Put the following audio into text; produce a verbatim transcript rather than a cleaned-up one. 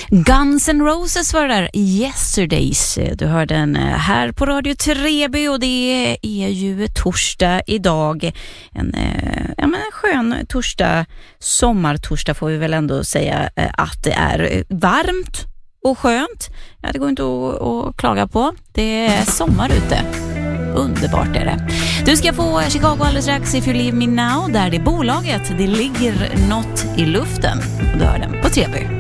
Guns N' Roses var det där, Yesterdays. Du hör den här på Radio Treby och det är ju torsdag idag. En, ja, men en skön torsdag, sommartorsdag får vi väl ändå säga att det är varmt och skönt. Ja, det går inte att, att klaga på. Det är sommar ute. Underbart är det. Du ska få Chicago alldeles strax, If You Leave Me Now, där det bolaget, det ligger något i luften. Och du hör den på Treby.